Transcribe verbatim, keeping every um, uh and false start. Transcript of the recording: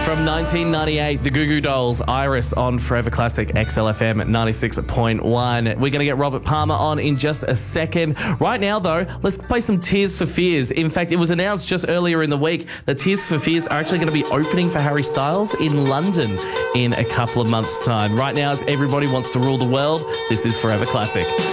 From nineteen ninety-eight, the Goo Goo Dolls, Iris on Forever Classic X L F M at ninety-six point one. We're going to get Robert Palmer on in just a second. Right now, though, let's play some Tears for Fears. In fact, it was announced just earlier in the week that Tears for Fears are actually going to be opening for Harry Styles in London in a couple of months' time. Right now, as everybody wants to rule the world, this is Forever Classic.